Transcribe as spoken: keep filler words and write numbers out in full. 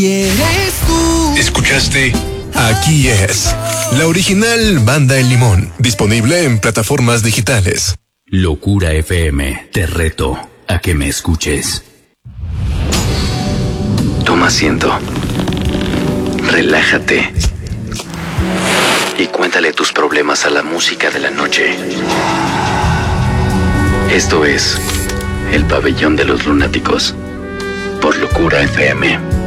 ¿Eres tú? ¿Escuchaste? Aquí es la original Banda El Limón, disponible en plataformas digitales. Locura F M, te reto a que me escuches. Toma asiento. Relájate. Y cuéntale tus problemas a la música de la noche. Esto es El Pabellón de los Lunáticos, por Locura F M.